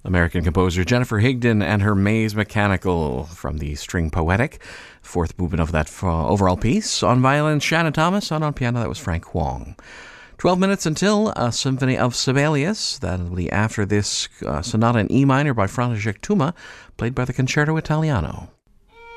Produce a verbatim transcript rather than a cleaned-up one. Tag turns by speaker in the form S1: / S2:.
S1: American composer Jennifer Higdon and her Maze Mechanical from the String Poetic, fourth movement of that uh, overall piece. On violin, Shannon Thomas, and on piano, that was Frank Huang. twelve minutes until a Symphony of Sibelius. That'll be after this uh, Sonata in E minor by František Tuma, played by the Concerto Italiano.